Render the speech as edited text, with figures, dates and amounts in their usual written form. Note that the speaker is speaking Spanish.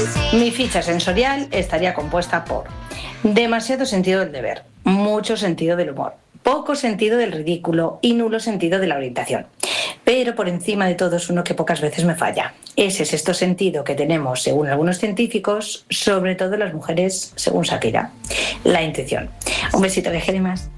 Mi ficha sensorial estaría compuesta por demasiado sentido del deber, mucho sentido del humor, poco sentido del ridículo y nulo sentido de la orientación. Pero por encima de todo es uno que pocas veces me falla. Ese sexto sentido que tenemos, según algunos científicos, sobre todo las mujeres, según Shakira, la intuición. Un besito de Gélimas.